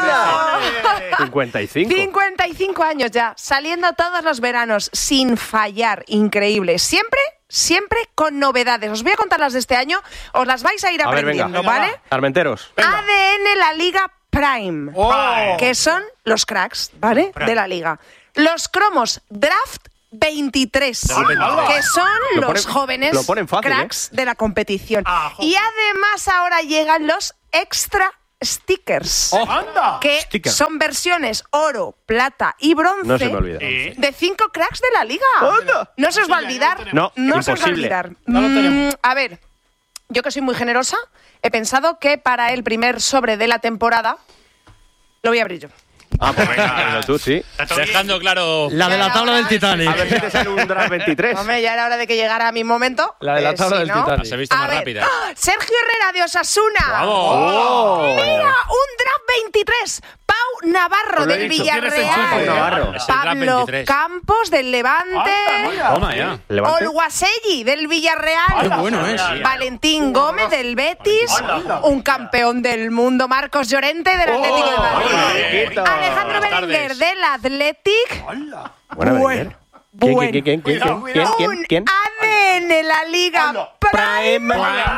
Speaker 18: 55.
Speaker 4: 55 años ya, saliendo todos los veranos sin fallar, increíble. Siempre con novedades. Os voy a contar las de este año, os las vais a ir aprendiendo, ¿vale?
Speaker 18: Armenteros.
Speaker 4: ADN La Liga Prime, que son los cracks, ¿vale? De la Liga. Los cromos Draft 23, que son los jóvenes cracks de la competición. Y además ahora llegan los extra stickers, que son versiones oro, plata y bronce,
Speaker 18: no se me olvida,
Speaker 4: de 5 cracks de la Liga. No se os va a olvidar. No se os va a olvidar. A ver, yo que soy muy generosa, he pensado que para el primer sobre de la temporada lo voy a abrir yo.
Speaker 18: Pues venga, tú sí.
Speaker 5: Dejando claro
Speaker 14: la de la tabla del Titanic.
Speaker 18: A ver si te sale un draft 23.
Speaker 4: Hombre, ya era hora de que llegara mi momento.
Speaker 14: La de la tabla del Titanic.
Speaker 5: Se ha visto más rápida.
Speaker 4: Sergio Herrera de Osasuna.
Speaker 14: ¡Vamos!
Speaker 4: Mira, un draft 23. Pau Navarro del Villarreal. Pablo Campos del Levante.
Speaker 5: Toma ya.
Speaker 4: Olguaselli del Villarreal.
Speaker 5: Bueno es.
Speaker 4: Valentín Gómez del Betis. Un campeón del mundo, Marcos Llorente del Atlético de Madrid. Alejandro Berenguer del Athletic.
Speaker 18: Bueno. ¿Quién?
Speaker 4: ADN La Liga Prime.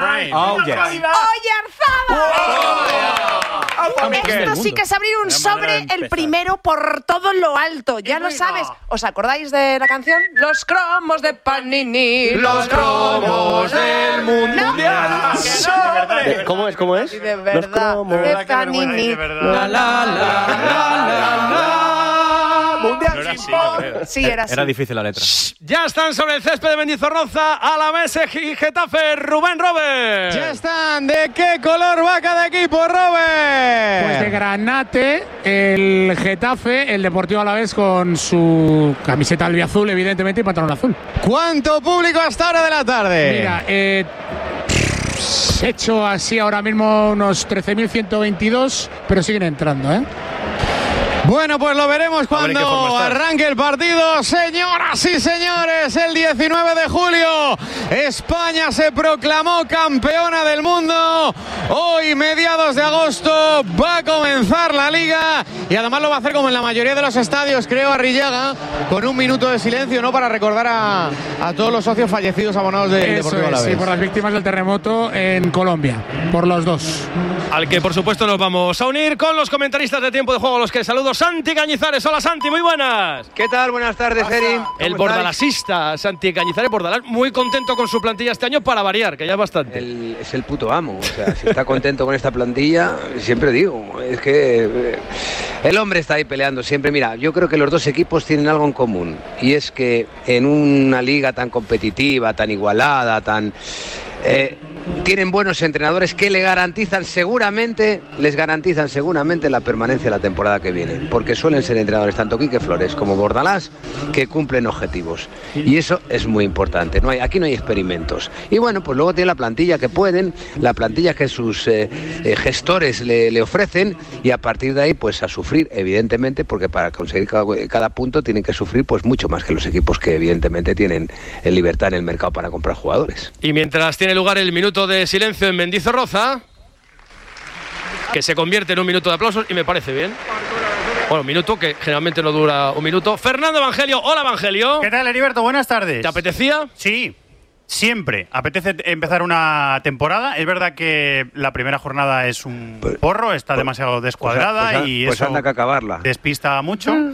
Speaker 4: Esto sí que es abrir un sobre, el primero por todo lo alto. Ya lo sabes. ¿Os acordáis de la canción? Los cromos de Panini.
Speaker 18: Los cromos del mundial. ¿Cómo es?
Speaker 4: De verdad.
Speaker 18: Los cromos
Speaker 4: de Panini.
Speaker 18: Mundial.
Speaker 5: No era así,
Speaker 4: Sí, era así.
Speaker 18: Era difícil la letra.
Speaker 14: Ya están sobre el césped de Mendizorroza, Alavés y Getafe, Rubén Robert.
Speaker 15: Ya están. ¿De qué color va cada equipo, Robert? Pues de granate, el Getafe, el Deportivo Alavés con su camiseta albiazul, evidentemente, y pantalón azul.
Speaker 6: ¿Cuánto público hasta ahora de la tarde?
Speaker 15: Mira, hecho así ahora mismo unos 13.122, pero siguen entrando, ¿eh?
Speaker 6: Bueno, pues lo veremos cuando arranque el partido. Señoras y señores, el 19 de julio España se proclamó campeona del mundo. Hoy, mediados de agosto, va a comenzar la Liga y además lo va a hacer como en la mayoría de los estadios, creo, Arrillaga, con un minuto de silencio, ¿no? Para recordar a todos los socios fallecidos abonados del Deportivo Alavés.
Speaker 15: Sí, por las víctimas del terremoto en Colombia, por los dos.
Speaker 14: Al que, por supuesto, nos vamos a unir con los comentaristas de Tiempo de Juego, los que saludo. Santi Cañizares. Hola, Santi, muy buenas.
Speaker 24: ¿Qué tal? Buenas tardes, Eri.
Speaker 14: El bordalasista Santi Cañizares, Bordalás, muy contento con su plantilla este año para variar, que ya es bastante.
Speaker 24: Es el puto amo. O sea, si está contento con esta plantilla, siempre digo, es que el hombre está ahí peleando siempre. Mira, yo creo que los dos equipos tienen algo en común, y es que en una liga tan competitiva, tan igualada, tienen buenos entrenadores que les garantizan seguramente la permanencia de la temporada que viene, porque suelen ser entrenadores tanto Quique Flores como Bordalás que cumplen objetivos, y eso es muy importante. Aquí no hay experimentos, y bueno, pues luego tiene la plantilla que pueden, la plantilla que sus gestores le ofrecen, y a partir de ahí pues a sufrir, evidentemente, porque para conseguir cada punto tienen que sufrir pues mucho más que los equipos que evidentemente tienen libertad en el mercado para comprar jugadores.
Speaker 14: Y mientras tiene lugar el minuto de silencio en Mendizorroza, que se convierte en un minuto de aplausos, y me parece bien. Bueno, un minuto que generalmente no dura un minuto. Fernando Evangelio. Hola, Evangelio.
Speaker 25: ¿Qué tal, Heriberto? Buenas tardes.
Speaker 14: ¿Te apetecía?
Speaker 25: Sí. Siempre apetece empezar una temporada. Es verdad que la primera jornada es un porro, está demasiado descuadrada y
Speaker 24: pues
Speaker 25: eso
Speaker 24: anda que acabarla.
Speaker 25: Despista mucho.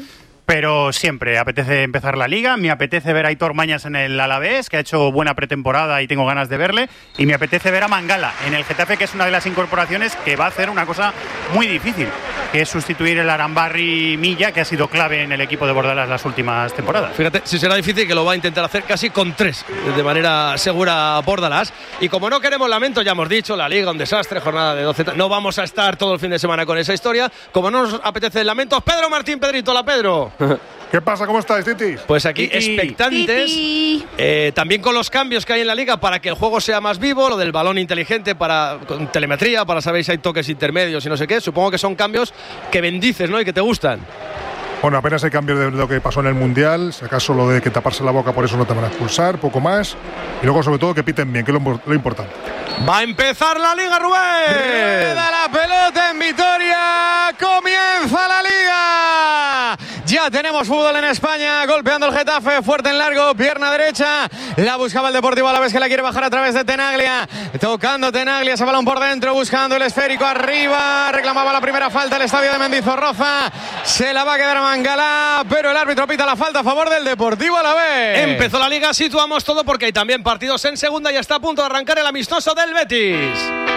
Speaker 25: Pero siempre apetece empezar la Liga, me apetece ver a Aitor Mañas en el Alavés, que ha hecho buena pretemporada y tengo ganas de verle, y me apetece ver a Mangala en el Getafe, que es una de las incorporaciones que va a hacer una cosa muy difícil, que es sustituir el Arambarri Milla, que ha sido clave en el equipo de Bordalás las últimas temporadas.
Speaker 14: Fíjate, si será difícil, que lo va a intentar hacer casi con 3, de manera segura Bordalás. Y como no queremos lamento, ya hemos dicho, la Liga, un desastre, jornada de 12, no vamos a estar todo el fin de semana con esa historia. Como no nos apetece lamentos, Pedro Martín, Pedrito, hola Pedro.
Speaker 1: ¿Qué pasa? ¿Cómo estáis, Titis?
Speaker 14: Pues aquí expectantes, también con los cambios que hay en la Liga para que el juego sea más vivo, lo del balón inteligente con telemetría, para saber si hay toques intermedios y no sé qué. Supongo que son cambios que bendices, ¿no? Y que te gustan.
Speaker 1: Bueno, apenas hay cambios de lo que pasó en el Mundial, si acaso lo de que taparse la boca por eso no te van a expulsar, poco más. Y luego, sobre todo, que piten bien, que es lo importante.
Speaker 14: Va a empezar la Liga, Rubén.
Speaker 6: Rueda la pelota en Vitoria. Comienza la Liga. Ya tenemos fútbol en España. Golpeando el Getafe, fuerte en largo, pierna derecha. La buscaba el Deportivo Alavés, que la quiere bajar a través de Tenaglia. Tocando Tenaglia, ese balón por dentro, buscando el esférico arriba. Reclamaba la primera falta el estadio de Mendizorroza. Se la va a quedar Mangala, pero el árbitro pita la falta a favor del Deportivo Alavés.
Speaker 14: Empezó la Liga, situamos todo porque hay también partidos en segunda y está a punto de arrancar el amistoso del Betis.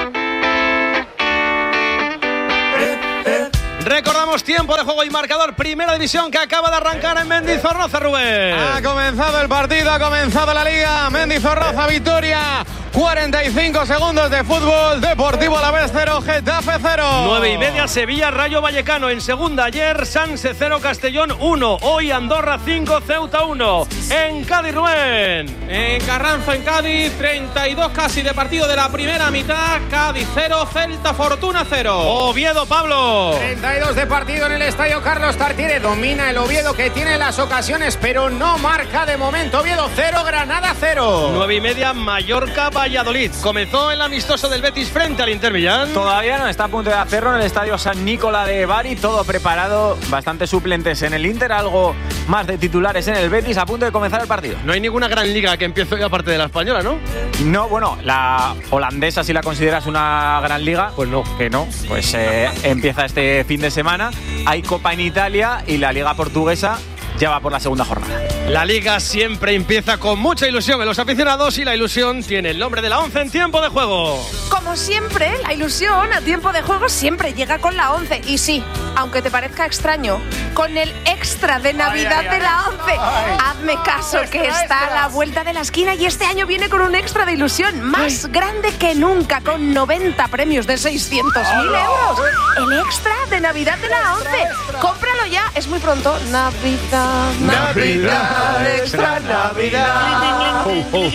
Speaker 14: Recordamos tiempo de juego y marcador. Primera división que acaba de arrancar en Mendizorroza, Rubén.
Speaker 6: Ha comenzado el partido, ha comenzado la Liga. Mendizorroza, Vitoria. 45 segundos de fútbol. Deportivo Alavés 0, Getafe 0.
Speaker 14: 9:30, Sevilla, Rayo Vallecano. En segunda, ayer, Sanse 0, Castellón 1. Hoy, Andorra 5, Ceuta 1. En Cádiz, Rubén.
Speaker 2: En Carranza, en Cádiz, 32 casi de partido de la primera mitad. Cádiz 0, Celta Fortuna 0.
Speaker 14: Oviedo, Pablo.
Speaker 15: 32 de partido en el estadio Carlos Tartiere. Domina el Oviedo, que tiene las ocasiones, pero no marca de momento. Oviedo 0, Granada 0.
Speaker 14: 9:30, Mallorca, Valladolid. Comenzó el amistoso del Betis frente al Inter Millán.
Speaker 19: Todavía no, está a punto de hacerlo en el estadio San Nicola de Bari. Todo preparado, bastantes suplentes en el Inter, algo más de titulares en el Betis, a punto de comenzar el partido.
Speaker 14: No hay ninguna gran liga que empiece hoy aparte de la española, ¿no?
Speaker 19: No, bueno, la holandesa, si la consideras una gran liga,
Speaker 14: pues no.
Speaker 19: Que no, pues empieza este fin de semana. Hay Copa en Italia y la Liga Portuguesa ya va por la segunda jornada.
Speaker 14: La Liga siempre empieza con mucha ilusión en los aficionados y la ilusión tiene el nombre de la 11 en tiempo de juego.
Speaker 4: Como siempre, la ilusión a tiempo de juego siempre llega con la 11. Y sí, aunque te parezca extraño, con el extra de Navidad de la 11. Hazme caso, que está a la vuelta de la esquina y este año viene con un extra de ilusión más grande que nunca, con 90 premios de 600.000 euros. El extra de Navidad de la 11. Cómpralo ya, es muy pronto.
Speaker 6: Navidad, extra Navidad.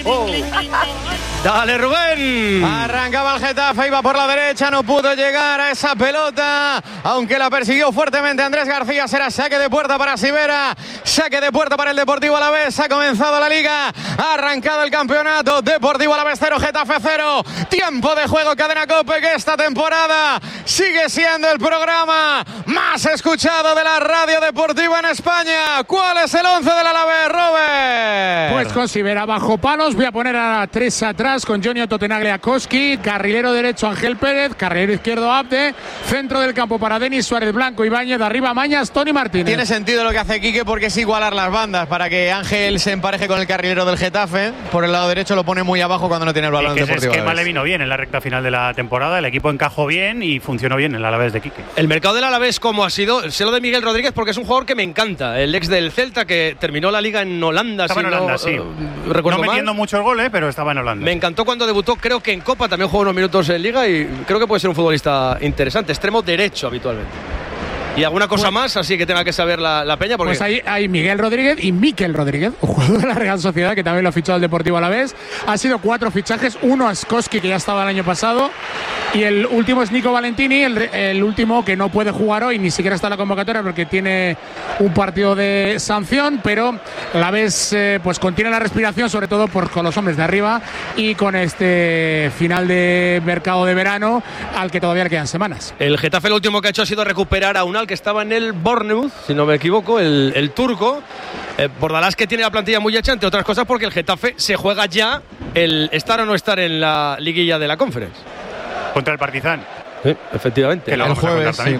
Speaker 14: Dale, Rubén.
Speaker 6: Arrancaba el Getafe, iba por la derecha, no pudo llegar a esa pelota, aunque la persiguió fuertemente Andrés García. Será saque de puerta para Sivera, saque de puerta para el Deportivo Alavés. Ha comenzado la Liga, ha arrancado el campeonato. Deportivo Alavés 0, Getafe 0. Tiempo de juego, Cadena COPE, que esta temporada sigue siendo el programa más escuchado de la radio deportiva en España. ¿Cuál es el 11 del Alavés, Robert?
Speaker 15: Pues con Sivera bajo palos, voy a poner a 3 atrás con Johnny Tenaglia Koski, carrilero derecho Ángel Pérez, carrilero izquierdo Abde, centro del campo para Denis Suárez Blanco, Ibáñez, de arriba Mañas, Toni Martínez.
Speaker 6: Tiene sentido lo que hace Quique, porque es igualar las bandas para que Ángel se empareje con el carrilero del Getafe. Por el lado derecho lo pone muy abajo cuando no tiene el balón.
Speaker 25: Ese esquema le vino bien en la recta final de la temporada, el equipo encajó bien y funcionó bien el Alavés de Quique.
Speaker 14: El mercado del Alavés, como ha sido, sé lo de Miguel Rodríguez porque es un jugador que me encanta, el ex del Celta, que terminó la Liga en Holanda.
Speaker 25: Estaba en Holanda, sí.
Speaker 14: Recuerdo
Speaker 25: no metiendo muchos goles, pero estaba en Holanda.
Speaker 14: Me encantó cuando debutó, creo que en Copa también jugó unos minutos en Liga y creo que puede ser un futbolista interesante, extremo derecho habitualmente. Y alguna cosa más, así que tenga que saber la peña. Porque...
Speaker 15: Pues ahí hay Miguel Rodríguez y Miquel Rodríguez, jugador de la Real Sociedad, que también lo ha fichado el Deportivo Alavés. Ha sido 4 fichajes, uno a Skoski, que ya estaba el año pasado, y el último es Nico Valentini, el último que no puede jugar hoy, ni siquiera está en la convocatoria porque tiene un partido de sanción, pero Alavés pues contiene la respiración, sobre todo con los hombres de arriba y con este final de mercado de verano al que todavía le quedan semanas.
Speaker 14: El Getafe lo último que ha hecho ha sido recuperar a Unal, que estaba en el Bournemouth, si no me equivoco, el turco. Bordalás, que tiene la plantilla muy hecha, entre otras cosas porque el Getafe se juega ya el estar o no estar en la liguilla de la Conference.
Speaker 25: Contra el Partizan.
Speaker 14: Sí, efectivamente.
Speaker 25: Que lo
Speaker 6: el
Speaker 25: vamos a
Speaker 6: jueves,
Speaker 25: contar también.
Speaker 6: sí.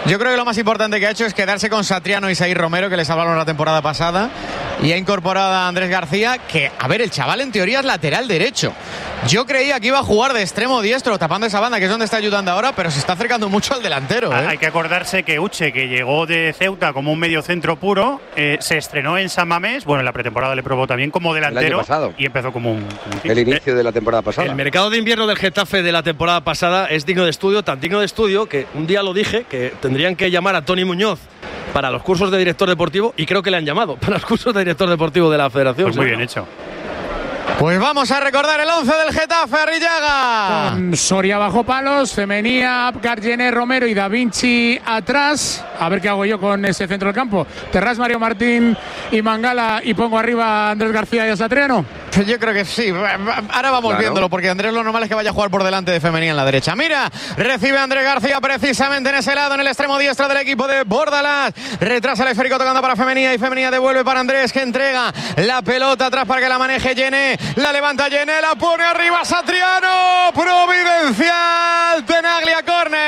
Speaker 6: Yo creo que lo más importante que ha hecho es quedarse con Satriano y Isaír Romero, que les hablaron la temporada pasada, y ha incorporado a Andrés García, que, a ver, el chaval en teoría es lateral derecho. Yo creía que iba a jugar de extremo diestro, tapando esa banda, que es donde está ayudando ahora, pero se está acercando mucho al delantero.
Speaker 25: Hay que acordarse que Uche, que llegó de Ceuta como un medio centro puro, se estrenó en San Mamés, bueno, en la pretemporada le probó también como delantero,
Speaker 24: el año pasado.
Speaker 25: Y empezó como un
Speaker 24: el inicio de la temporada pasada.
Speaker 14: El mercado de invierno del Getafe de la temporada pasada es digno de estudio, tan digno de estudio que un día lo dije, que tendrían que llamar a Tony Muñoz para los cursos de director deportivo, y creo que le han llamado para los cursos de director deportivo de la Federación.
Speaker 25: Pues muy bien hecho.
Speaker 6: Pues vamos a recordar el 11 del Getafe, Arrillaga.
Speaker 7: Con Soria bajo palos, Femenía, Gargené, Romero y Da Vinci atrás. A ver qué hago yo con ese centro del campo. Terrás, Mario Martín y Mangala, y pongo arriba a Andrés García y a Satriano.
Speaker 6: Yo creo que sí. Ahora vamos viéndolo, porque Andrés lo normal es que vaya a jugar por delante de Femenía en la derecha. Mira, recibe Andrés García precisamente en ese lado, en el extremo diestro del equipo de Bordalás. Retrasa el esférico tocando para Femenía, y Femenía devuelve para Andrés, que entrega la pelota atrás para que la maneje Yené. La levanta Yené, la pone arriba Satriano. Providencial, Tenaglia,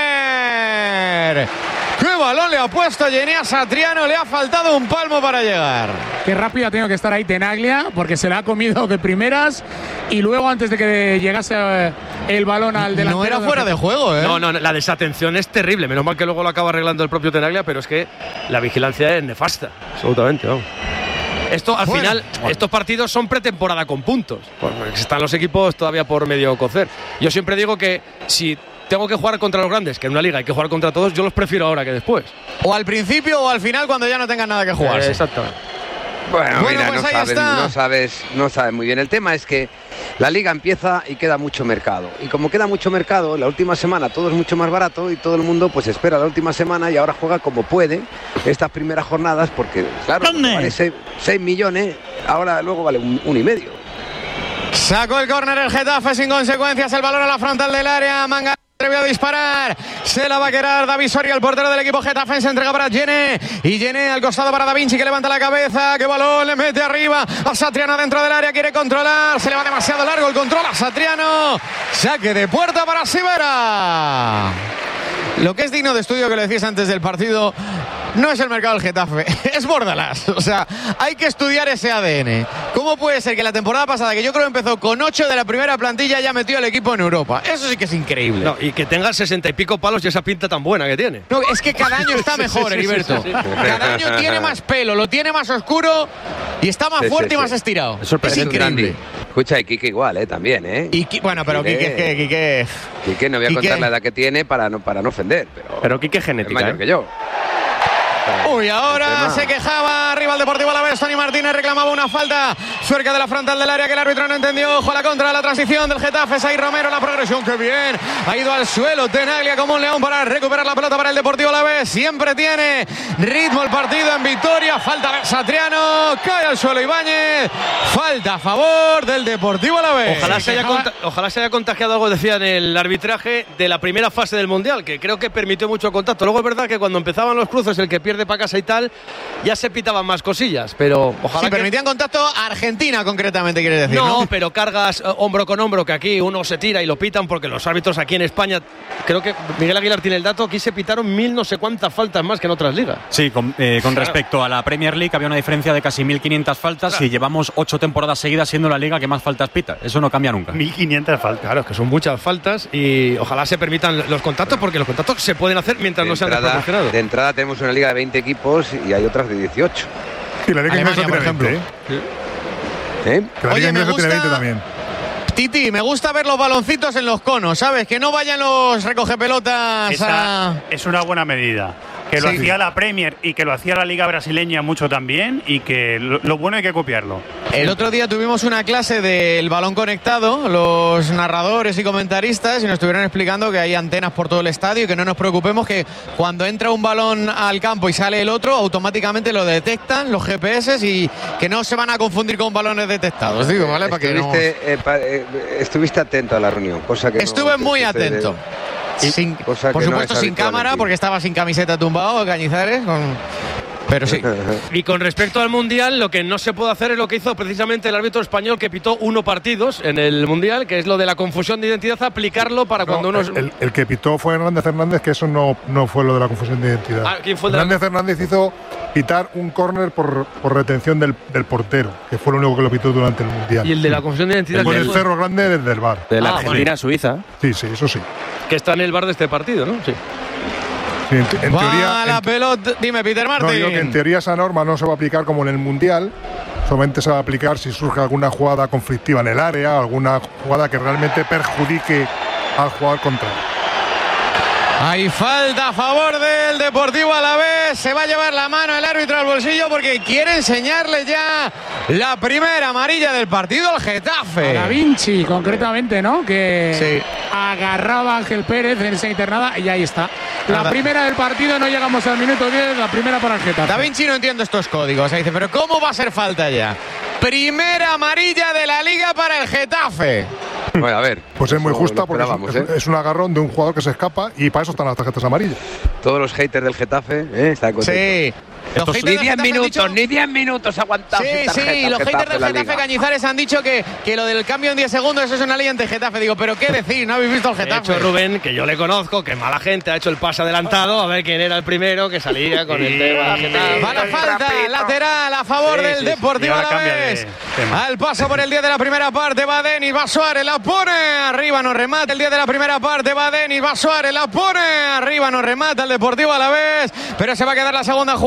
Speaker 6: córner. ¡Qué balón le ha puesto Yené a Satriano! Le ha faltado un palmo para llegar.
Speaker 7: Qué rápido ha tenido que estar ahí Tenaglia, porque se la ha comido de primeras, y luego antes de que llegase el balón al delantero.
Speaker 6: No era fuera de juego, ¿eh?
Speaker 14: No, la desatención es terrible. Menos mal que luego lo acaba arreglando el propio Tenaglia, pero es que la vigilancia es nefasta. Absolutamente, vamos. Esto al final, estos partidos son pretemporada con puntos, porque están los equipos todavía por medio cocer. Yo siempre digo que si tengo que jugar contra los grandes, que en una liga hay que jugar contra todos, yo los prefiero ahora que después.
Speaker 6: O al principio o al final, cuando ya no tengan nada que jugar.
Speaker 14: Exactamente.
Speaker 24: Bueno, mira,
Speaker 6: pues
Speaker 24: no sabes muy bien. El tema es que la liga empieza y queda mucho mercado. Y como queda mucho mercado, la última semana todo es mucho más barato y todo el mundo pues espera la última semana y ahora juega como puede estas primeras jornadas, porque claro, vale 6 millones, ahora luego vale 1,5.
Speaker 6: Sacó el córner el Getafe sin consecuencias, el balón a la frontal del área, Manga atrevió a disparar, se la va a quedar David Soria, el portero del equipo Getafe, se entrega para Yené, y Yené al costado para Da Vinci, que levanta la cabeza, que balón le mete arriba a Satriano dentro del área, quiere controlar, se le va demasiado largo el control a Satriano, saque de puerta para Sivera. Lo que es digno de estudio, que lo decís antes del partido, no es el mercado del Getafe, es Bordalás. O sea, hay que estudiar ese ADN. ¿Cómo puede ser que la temporada pasada, que yo creo que empezó con 8 de la primera plantilla, ya metió al equipo en Europa? Eso sí que es increíble.
Speaker 14: No, y que tenga 60 y pico palos y esa pinta tan buena que tiene.
Speaker 6: No, es que cada año está mejor, Heriberto. Cada año tiene más pelo, lo tiene más oscuro y está más fuerte y más estirado.
Speaker 24: Es increíble. Escucha, y Quique igual, también,
Speaker 6: bueno, pero Quique
Speaker 24: no voy a contar la edad que tiene para no ofender,
Speaker 18: pero Quique es genética,
Speaker 24: es mayor que yo.
Speaker 6: Uy, ahora se quejaba arriba el Deportivo Alavés. Tony Martínez reclamaba una falta cerca de la frontal del área que el árbitro no entendió. Ojo a la contra, la transición del Getafe. Saí Romero, la progresión, que bien. Ha ido al suelo Tenaglia como un león para recuperar la pelota para el Deportivo Alavés. Siempre tiene ritmo el partido en victoria. Falta de Satriano, cae al suelo Ibáñez. Falta a favor del Deportivo Alavés.
Speaker 14: Ojalá se haya contagiado algo, decía, en el arbitraje de la primera fase del Mundial, que creo que permitió mucho contacto. Luego es verdad que cuando empezaban los cruces, el que pierde para casa y tal, ya se pitaban más cosillas, pero ojalá
Speaker 6: sí, permitían contacto a Argentina concretamente, quieres decir, ¿no?
Speaker 14: No, pero cargas hombro con hombro, que aquí uno se tira y lo pitan, porque los árbitros aquí en España, creo que Miguel Aguilar tiene el dato, aquí se pitaron 1000 no sé cuántas faltas más que en otras ligas.
Speaker 16: Sí, con respecto a la Premier League había una diferencia de casi 1500 faltas, y llevamos 8 temporadas seguidas siendo la liga que más faltas pita. Eso no cambia nunca.
Speaker 14: 1500 faltas. Claro, que son muchas faltas, y ojalá se permitan los contactos, porque los contactos se pueden hacer mientras no sean desproporcionados.
Speaker 24: De entrada tenemos una liga de 20 equipos y hay otras de 18.
Speaker 1: Y la liga inglesa tiene 20, La liga inglesa tiene 20 también.
Speaker 6: Titi, me gusta ver los baloncitos en los conos, ¿sabes? Que no vayan los recogepelotas
Speaker 25: Es una buena medida. Que lo hacía la Premier y que lo hacía la Liga Brasileña mucho también, y que lo bueno hay que copiarlo.
Speaker 6: El otro día tuvimos una clase del balón conectado, los narradores y comentaristas, y nos estuvieron explicando que hay antenas por todo el estadio y que no nos preocupemos, que cuando entra un balón al campo y sale el otro, automáticamente lo detectan los GPS y que no se van a confundir con balones detectados. Digo, ¿vale? Para que
Speaker 24: estuviste atento a la reunión, cosa que
Speaker 6: estuve muy atento. Por supuesto, sin cámara, porque estaba sin camiseta tumbado, Cañizares. Pero sí.
Speaker 14: Y con respecto al Mundial, lo que no se puede hacer es lo que hizo precisamente el árbitro español que pitó 1 partidos en el Mundial, que es lo de la confusión de identidad, aplicarlo para cuando uno...
Speaker 1: El que pitó fue Hernández, que eso no fue lo de la confusión de identidad.
Speaker 14: ¿Quién fue
Speaker 1: Hernández hizo pitar un córner por retención del portero, que fue lo único que lo pitó durante el Mundial.
Speaker 14: ¿Y el de la confusión de identidad?
Speaker 1: Con el Cerro Grande desde el VAR.
Speaker 18: De la Argentina-Suiza.
Speaker 1: Sí, eso sí.
Speaker 14: Que está en el VAR de este partido, ¿no? Sí.
Speaker 1: Sí, en teoría,
Speaker 6: la pelota. Dime, Peter Martin.
Speaker 1: No, digo que en teoría esa norma no se va a aplicar como en el Mundial. Solamente se va a aplicar si surge alguna jugada conflictiva en el área, alguna jugada que realmente perjudique al jugador contrario.
Speaker 6: Hay falta a favor del Deportivo Alavés. Se va a llevar la mano el árbitro al bolsillo porque quiere enseñarle ya la primera amarilla del partido al Getafe.
Speaker 7: A Da Vinci, concretamente, ¿no? Que agarraba a Ángel Pérez en esa internada y ahí está. La primera del partido, no llegamos al minuto 10, la primera para el Getafe.
Speaker 6: Da Vinci no entiende estos códigos. Dice, pero ¿cómo va a ser falta ya? Primera amarilla de la Liga para el Getafe.
Speaker 24: Bueno, a ver.
Speaker 1: Pues es muy justa porque es un agarrón de un jugador que se escapa y para eso están las tarjetas amarillas.
Speaker 24: Todos los haters del Getafe están contentos.
Speaker 6: Sí.
Speaker 24: Ni 10 minutos, ni 10 minutos aguantados.
Speaker 6: Sí, los haters del Getafe Cañizares han dicho que lo del cambio en 10 segundos eso es una ley ante Getafe. Digo, ¿pero qué decir? ¿No habéis visto el Getafe?
Speaker 14: De hecho, Rubén, que yo le conozco, que mala gente, ha hecho el pase adelantado a ver quién era el primero que salía con el tema.
Speaker 6: Va la falta lateral a favor del Deportivo Alavés. Al paso por el 10 de la primera parte va Denis, va Suárez, la pone arriba, no remata. El 10 de la primera parte va Denis, va Suárez, la pone arriba, no remata el Deportivo Alavés, pero se va a quedar la segunda jugada.